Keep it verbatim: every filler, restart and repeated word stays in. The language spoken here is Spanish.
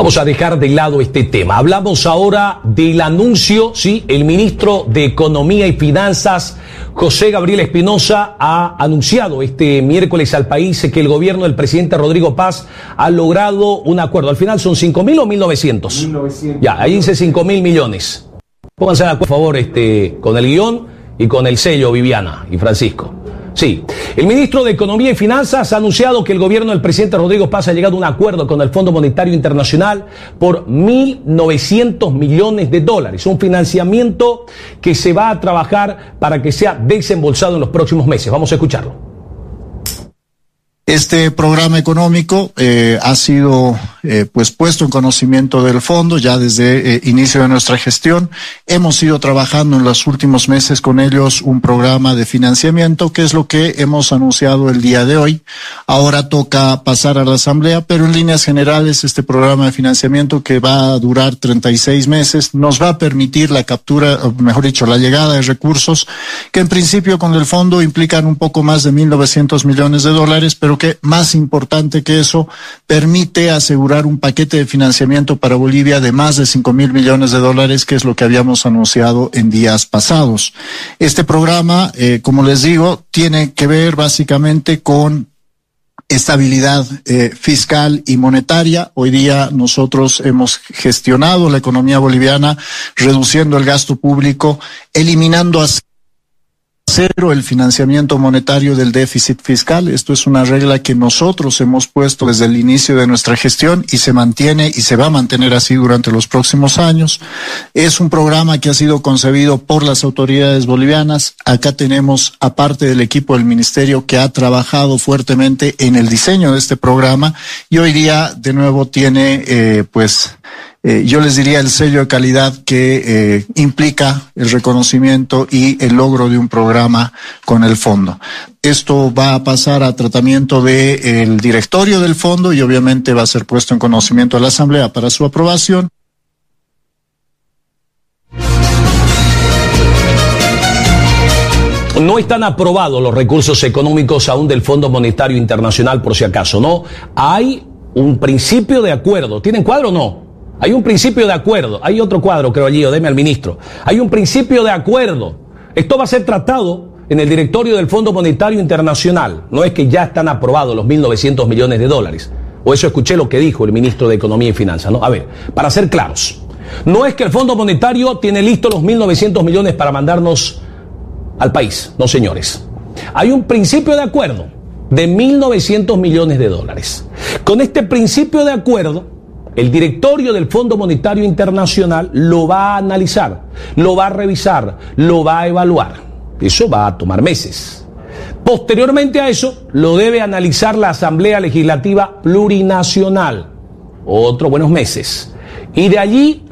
Vamos a dejar de lado este tema. Hablamos ahora del anuncio, sí, el ministro de Economía y Finanzas, José Gabriel Espinosa, ha anunciado este miércoles al país que el gobierno del presidente Rodrigo Paz ha logrado un acuerdo. Al final son cinco mil o mil novecientos. mil novecientos. Ya, ahí dice cinco mil millones. Pónganse de acuerdo, por favor, este, con el guión y con el sello, Viviana y Francisco. Sí, el ministro de Economía y Finanzas ha anunciado que el gobierno del presidente Rodrigo Paz ha llegado a un acuerdo con el Fondo Monetario Internacional por mil novecientos millones de dólares, un financiamiento que se va a trabajar para que sea desembolsado en los próximos meses. Vamos a escucharlo. Este programa económico eh, ha sido eh, pues puesto en conocimiento del fondo ya desde eh, inicio de nuestra gestión. Hemos ido trabajando en los últimos meses con ellos un programa de financiamiento, que es lo que hemos anunciado el día de hoy. Ahora toca pasar a la asamblea, pero en líneas generales este programa de financiamiento, que va a durar treinta y seis meses, nos va a permitir la captura, o mejor dicho, la llegada de recursos que en principio con el fondo implican un poco más de mil novecientos millones de dólares, pero que más importante que eso, permite asegurar un paquete de financiamiento para Bolivia de más de cinco mil millones de dólares, que es lo que habíamos anunciado en días pasados. Este programa, eh, como les digo, tiene que ver básicamente con estabilidad eh, fiscal y monetaria. Hoy día nosotros hemos gestionado la economía boliviana reduciendo el gasto público, eliminando así cero el financiamiento monetario del déficit fiscal. Esto es una regla que nosotros hemos puesto desde el inicio de nuestra gestión y se mantiene y se va a mantener así durante los próximos años. Es un programa que ha sido concebido por las autoridades bolivianas. Acá tenemos, aparte del equipo del ministerio, que ha trabajado fuertemente en el diseño de este programa y hoy día de nuevo tiene eh, pues Eh, yo les diría el sello de calidad que eh, implica el reconocimiento y el logro de un programa con el fondo. Esto va a pasar a tratamiento del directorio del fondo y obviamente va a ser puesto en conocimiento de la asamblea para su aprobación. No están aprobados los recursos económicos aún del Fondo Monetario Internacional, por si acaso, ¿no? Hay un principio de acuerdo. ¿Tienen cuadro o no? Hay un principio de acuerdo. Hay otro cuadro, creo allí, o deme al ministro. Hay un principio de acuerdo. Esto va a ser tratado en el directorio del Fondo Monetario Internacional. No es que ya están aprobados los mil novecientos millones de dólares. O eso escuché lo que dijo el ministro de Economía y Finanzas, ¿no? A ver, para ser claros. No es que el Fondo Monetario tiene listos los mil novecientos millones para mandarnos al país. No, señores. Hay un principio de acuerdo de mil novecientos millones de dólares. Con este principio de acuerdo, el directorio del Fondo Monetario Internacional lo va a analizar, lo va a revisar, lo va a evaluar. Eso va a tomar meses. Posteriormente a eso, lo debe analizar la Asamblea Legislativa Plurinacional. Otros buenos meses. Y de allí